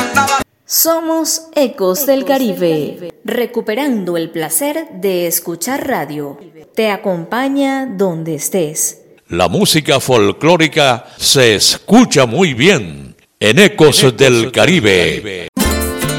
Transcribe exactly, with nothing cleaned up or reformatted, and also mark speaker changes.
Speaker 1: Somos Ecos del Caribe, recuperando el placer de escuchar radio. Te acompaña donde estés.
Speaker 2: La música folclórica se escucha muy bien en Ecos del Caribe.